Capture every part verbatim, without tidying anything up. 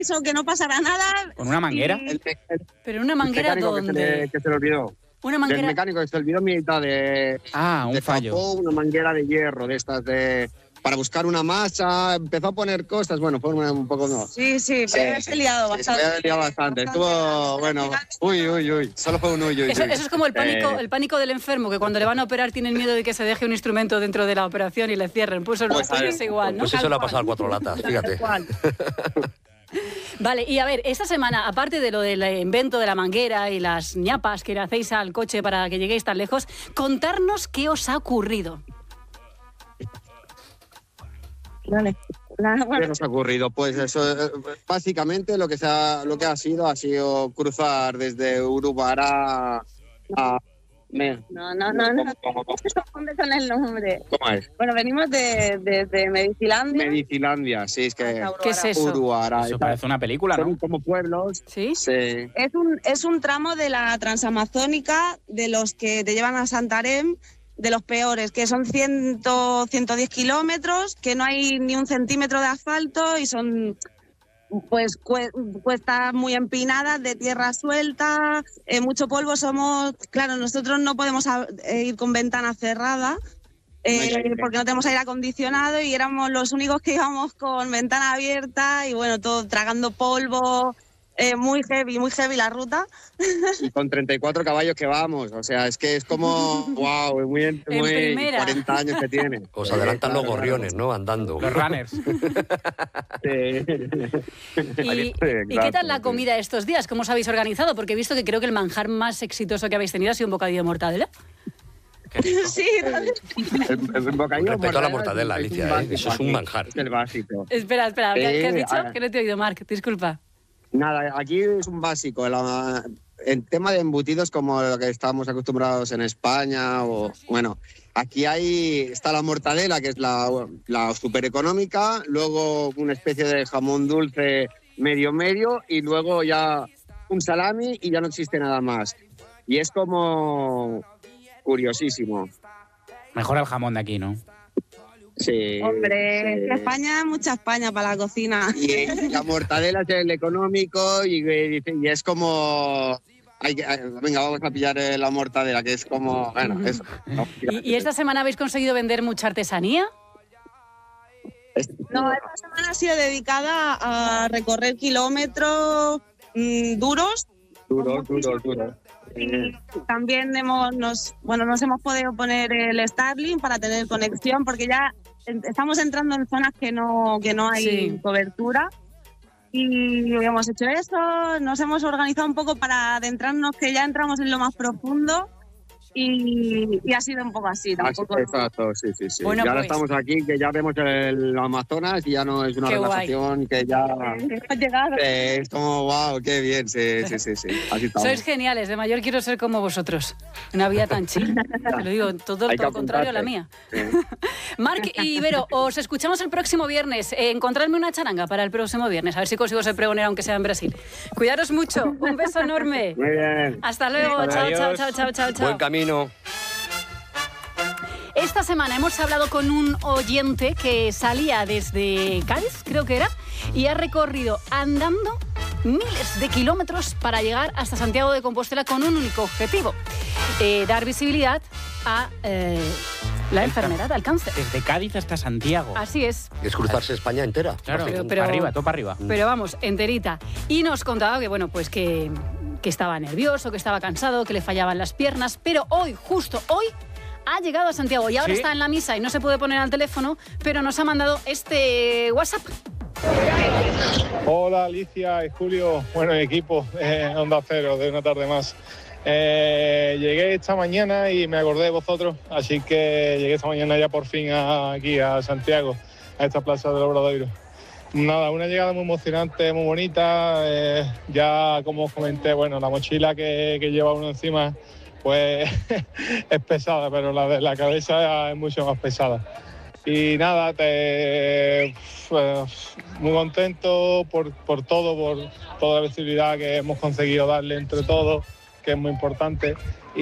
eso, que no pasará nada. ¿Con una manguera? Y... El, el, ¿Pero una manguera el dónde? Que se, le, que se le olvidó. Una manguera... El mecánico que se olvidó en mitad de... Ah, un de fallo. Tapó una manguera de hierro de estas de... Para buscar una masa, empezó a poner cosas, bueno, fue un, un poco... No. Sí, sí, pero se ha liado sí, bastante. Se había liado bastante, estuvo, bueno, uy, uy, uy, solo fue un uy, uy, Eso, uy. eso es como el pánico, Eh, el pánico del enfermo, que cuando le van a operar tienen miedo de que se deje un instrumento dentro de la operación y le cierren. Pues eso no, Pues, pues a ver, es igual, ¿no? Pues eso le ha pasado al Cuatro Latas, fíjate. Vale, y a ver, esta semana, aparte de lo del invento de la manguera y las ñapas que le hacéis al coche para que lleguéis tan lejos, contarnos qué os ha ocurrido. Vale. La, ¿Qué bueno, nos ha ocurrido? Pues eso, eh, básicamente lo que, se ha, lo que ha sido ha sido cruzar desde Urubará a... Me, no, no, no, no. ¿Cómo, cómo, ¿Dónde con el nombre? cómo es? Bueno, venimos de, de, de Medicilandia. Medicilandia, sí, es que... ¿Qué es eso? Urubará. Eso parece una película, Son ¿no? como pueblos. ¿Sí? Sí. Es un, es un tramo de la Transamazónica de los que te llevan a Santarém, de los peores, que son cien, ciento diez kilómetros, que no hay ni un centímetro de asfalto y son pues cuestas muy empinadas, de tierra suelta, eh, mucho polvo. Somos, claro, nosotros no podemos a, eh, ir con ventana cerrada, eh, porque no tenemos aire acondicionado y éramos los únicos que íbamos con ventana abierta y bueno, todo tragando polvo. Eh, muy heavy, muy heavy la ruta. Y con treinta y cuatro caballos que vamos, o sea, es que es como, wow, muy, muy cuarenta años que tiene. Os adelantan los gorriones, ¿no? Andando. Los runners. Sí. ¿Y, ¿Y qué tal la comida estos días? ¿Cómo os habéis organizado? Porque he visto que creo que el manjar más exitoso que habéis tenido ha sido un bocadillo de mortadela. Sí, el, el bocadillo Respecto a la mortadela, Alicia, ¿eh? Eso es un manjar. Es el básico. Espera, espera, ¿qué, Eh, ¿qué has dicho? a- Que no te he oído, Marc, disculpa. Nada, aquí es un básico. La, el tema de embutidos como lo que estamos acostumbrados en España, o bueno, aquí hay está la mortadela, que es la, la súper económica, luego una especie de jamón dulce medio medio y luego ya un salami y ya no existe nada más. Y es como curiosísimo. Mejor el jamón de aquí, ¿no? Sí. hombre, sí. en España, mucha España para la cocina. Y la mortadela es el económico y, y es como... Hay que, venga, vamos a pillar la mortadela, que es como... Bueno, eso. ¿Y, ¿Y esta semana habéis conseguido vender mucha artesanía? No, esta semana ha sido dedicada a recorrer kilómetros mmm, duros. Duro, duro, duro. Y también hemos, nos, bueno, nos hemos podido poner el Starlink para tener conexión, porque ya estamos entrando en zonas que no, que no hay Sí. cobertura. Y hemos hecho eso, nos hemos organizado un poco para adentrarnos, que ya entramos en lo más profundo. Y, y ha sido un poco así, tampoco. Exacto, sí, sí, sí. Bueno, y ahora pues. estamos aquí, que ya vemos el Amazonas y ya no es una Qué relajación que ya... Hemos llegado. Eh, es como, wow, qué bien, sí, sí, sí, sí. Así estamos. Sois geniales, de mayor quiero ser como vosotros. Una vida tan chill. Te lo digo, todo Hay que lo contrario a la mía. apuntarte. Marc y Vero, os escuchamos el próximo viernes. Eh, encontradme una charanga para el próximo viernes. A ver si consigo ser pregonera, aunque sea en Brasil. Cuidaros mucho. Un beso enorme. Muy bien. Hasta luego. Chao, chao, Adiós. chao, chao, chao, chao. Buen camino. Esta semana hemos hablado con un oyente que salía desde Cádiz, creo que era, y ha recorrido andando miles de kilómetros para llegar hasta Santiago de Compostela con un único objetivo, eh, dar visibilidad a eh, la enfermedad, al cáncer. Desde Cádiz hasta Santiago. Así es. Es cruzarse España entera. Claro, Pero- pero, pero- para arriba, todo para arriba. Pero vamos, enterita. Y nos contaba que, bueno, pues que, que estaba nervioso, que estaba cansado, que le fallaban las piernas, pero hoy, justo hoy, ha llegado a Santiago y ahora ¿Sí? está en la misa y no se puede poner al teléfono, pero nos ha mandado este WhatsApp. Hola Alicia y Julio, bueno, equipo eh, Onda Cero de Una Tarde Más. Eh, llegué esta mañana y me acordé de vosotros, así que llegué esta mañana ya por fin a, aquí a Santiago, a esta plaza del Obradoiro. Nada, una llegada muy emocionante, muy bonita. Eh, ya como os comenté, bueno, la mochila que, que lleva uno encima pues es pesada, pero la de la cabeza es mucho más pesada. Y nada, te, pues, muy contento por, por todo, por toda la visibilidad que hemos conseguido darle entre todos, que es muy importante.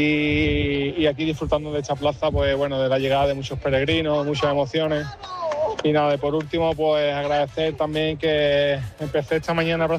Y, y aquí disfrutando de esta plaza, pues bueno, de la llegada de muchos peregrinos, muchas emociones. Y nada, y por último, pues agradecer también que empecé esta mañana